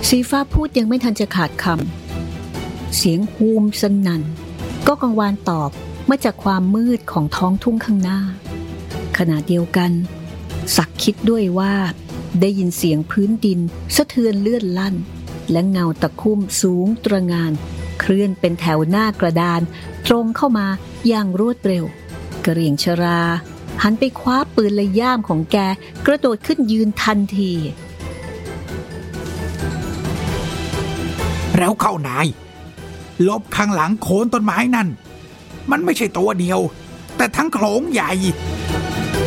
สีฟ้าพูดยังไม่ทันจะขาดคำเสียงฮูมสนั่นก็กังวานตอบมาจากความมืดของท้องทุ่งข้างหน้าขณะเดียวกันศักคิดด้วยว่าได้ยินเสียงพื้นดินสะเทือนเลื่อนลั่นและเงาตะคุ่มสูงตระหง่านเคลื่อนเป็นแถวหน้ากระดานตรงเข้ามาอย่างรวดเร็วกระเหรี่ยงชราหันไปคว้าปืนและย่ามของแกกระโดดขึ้นยืนทันทีแล้วเข้านายหลบข้างหลังโคนต้นไม้นั่นมันไม่ใช่ตัวเดียวแต่ทั้งโขลงใหญ่